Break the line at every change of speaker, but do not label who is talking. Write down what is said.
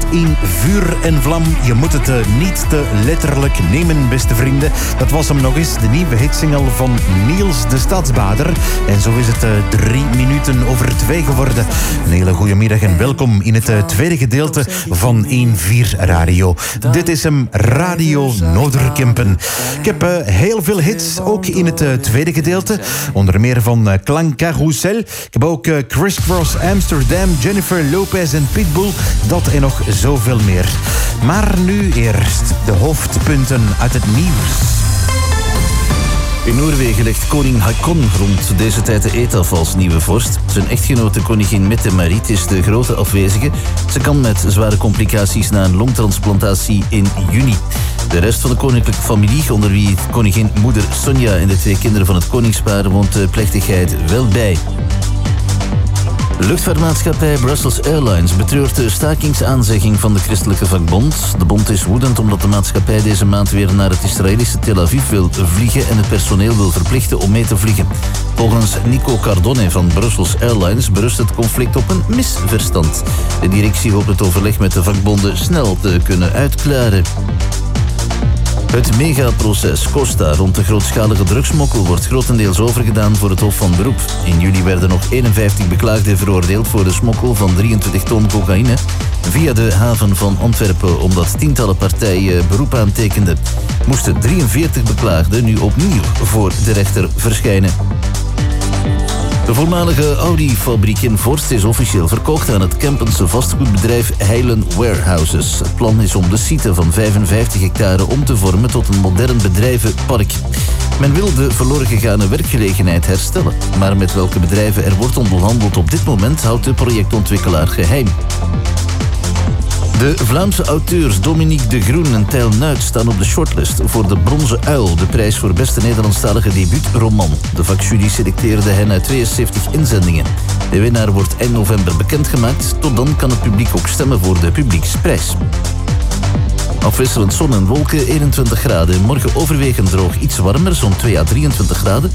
in vuur en vlam. Je moet het niet te letterlijk nemen, beste vrienden. Dat was hem nog eens, de nieuwe hitsingle van Niels de Stadsbader. En zo is het 3 minuten over 2 geworden. Een hele goede middag en welkom in het tweede gedeelte van 1-4 Radio. Dit is hem, Radio Noorderkempen. Ik heb heel veel hits, ook in het tweede gedeelte. Onder meer van Klank Carousel. Ik heb ook Criss Cross Amsterdam, Jennifer Lopez en Pitbull. Dat en nog zoveel meer. Maar nu eerst de hoofdpunten uit het nieuws.
In Noorwegen legt koning Haakon rond deze tijd de eet af als nieuwe vorst. Zijn echtgenote koningin Mette-Marit is de grote afwezige. Ze kan met zware complicaties na een longtransplantatie in juni. De rest van de koninklijke familie, onder wie koningin moeder Sonja en de 2 kinderen van het koningspaar, woont de plechtigheid wel bij. Luchtvaartmaatschappij Brussels Airlines betreurt de stakingsaanzegging van de christelijke vakbond. De bond is woedend omdat de maatschappij deze maand weer naar het Israëlische Tel Aviv wil vliegen en het personeel wil verplichten om mee te vliegen. Volgens Nico Cardone van Brussels Airlines berust het conflict op een misverstand. De directie hoopt het overleg met de vakbonden snel te kunnen uitklaren. Het megaproces Costa rond de grootschalige drugsmokkel wordt grotendeels overgedaan voor het Hof van Beroep. In juli werden nog 51 beklaagden veroordeeld voor de smokkel van 23 ton cocaïne via de haven van Antwerpen, omdat tientallen partijen beroep aantekenden. Moesten 43 beklaagden nu opnieuw voor de rechter verschijnen. De voormalige Audi-fabriek in Vorst is officieel verkocht aan het Kempense vastgoedbedrijf Heilen Warehouses. Het plan is om de site van 55 hectare om te vormen tot een modern bedrijvenpark. Men wil de verloren gegane werkgelegenheid herstellen. Maar met welke bedrijven er wordt onderhandeld op dit moment houdt de projectontwikkelaar geheim. De Vlaamse auteurs Dominique de Groen en Tijl Nuit staan op de shortlist voor de Bronzen Uil, de prijs voor beste Nederlandstalige debuutroman. De vakjury selecteerde hen uit 72 inzendingen. De winnaar wordt eind november bekendgemaakt. Tot dan kan het publiek ook stemmen voor de publieksprijs. Afwisselend zon en wolken, 21 graden. Morgen overwegend droog, iets warmer, zo'n 2 à 23 graden.